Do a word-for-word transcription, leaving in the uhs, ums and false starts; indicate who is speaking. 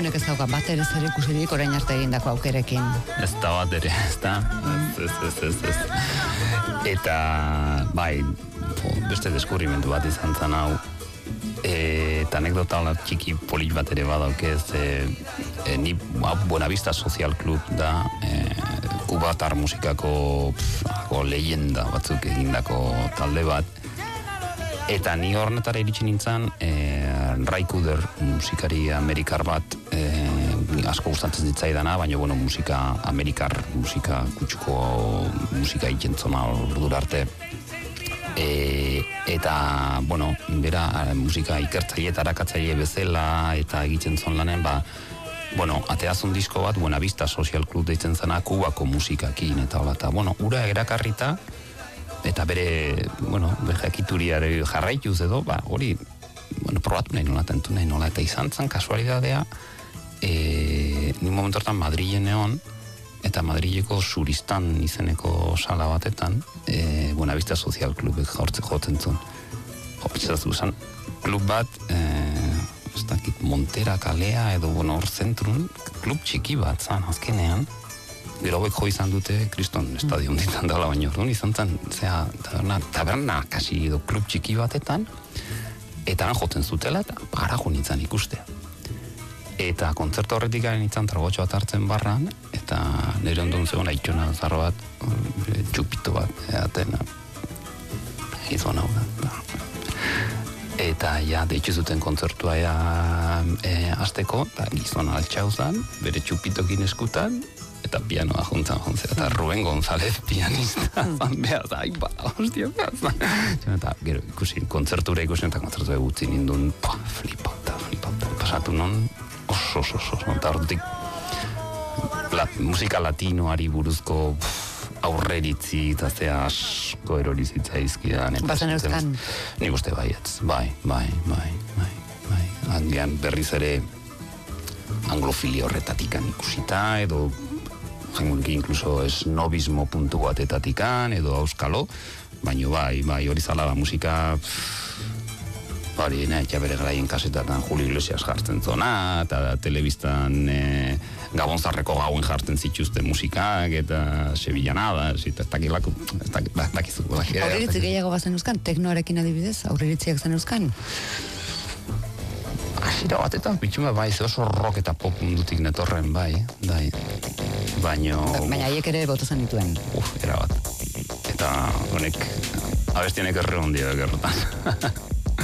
Speaker 1: honek ez dauka bat ere zer ikusirik orain arte egindako aukerekin.
Speaker 2: Ez da bat ere, ez da. Ez, ez, ez, ez. Eta, bai, beste deskubrimentu bat izan zan hau. E, eta anekdota txiki polit bat ere badauke ez, e, e, ni Buenavista Social Club da, e, kubatar musikako pf, leyenda batzuk egindako talde bat. Eta ni hornetara iritsi nintzen, e, Ray Cooder musikari amerikar bat, e, asko gustatzen zitzaidana, baina bueno, musika amerikar, musika kutsuko musika ikentzona ordura arte. E, eta, bueno, bera musika ikertzaile eta arakatzaile bezala eta egiten zon lanen, ba, bueno, ateazun disko bat, Buenavista Social Club deitzen zena, Kubako musikakin eta hola, eta, bueno, ura erakarrita, eta bere, bueno, bere jakituriare jarraituz edo, ba, hori, bueno, probatu nahi nola, tentu nahi nola, eta izan zen kasualidadea, e, ni momentu hortan Madrilen egon, eta Madrileko Suristan izeneko sala batetan, e, Buenavista Social Clubek jortze jotzen zuen. Hopitzaz duzan, klub bat, e, ez dakit, Montera kalea edo, bueno, hor zentrun, klub txiki bat zan, azkenean, gero hauek jo izan dute, kriston estadion ditan dela baino, orduan izan zen, zera, taberna, taberna kasi edo klub txiki batetan, eta han jotzen zutela, eta para jo nintzen ikustea. Eta kontzertu horretik garen nintzen tragotxo bat hartzen barran, eta nire ondon zegoen aitxona zarro bat, txupito bat, eaten, gizon hau da. Eta ja, deitzu zuten kontzertua ja e, azteko, eta gizon altxauzan, bere txupitokin eskutan, eta pianoa juntzan juntzea, eta Ruben González pianista zan behaz, ai, ba, hostia, behaz. Eta gero ikusi, kontzertura ikusi, eta kontzertua egutzi nindun, pa, flipanta, flipanta, pasatu non, oso, oso, oso, eta horretik la, musika latinoari buruzko pff, aurreritzi eta zea asko erorizitza izkidan.
Speaker 1: Bazen euskan?
Speaker 2: Nik uste baietz, bai, bai, bai, bai, bai. Handian berriz ere anglofilia horretatikan ikusita, edo jengunik inkluso esnobismo puntu batetatikan, edo auskalo, baina bai, bai, hori zala da musika... Pff, hori, nahi, bere garaien kasetatan Julio Iglesias jartzen zona, eta telebistan e, Gabonzarreko gauen jartzen zituzten musikak, eta Sevillanadas, eta ez dakilako, ez dakizu.
Speaker 1: Aurreritzi gehiago bazen euskan, teknoarekin adibidez, aurreritziak zen euskan?
Speaker 2: Asira batetan, bitxuma bai, ze oso rock eta pop mundutik netorren, bai, bai, baino...
Speaker 1: Baina haiek ere botu zen dituen.
Speaker 2: Uf, era bat. Eta honek, abestienek erre hondia gerrotan.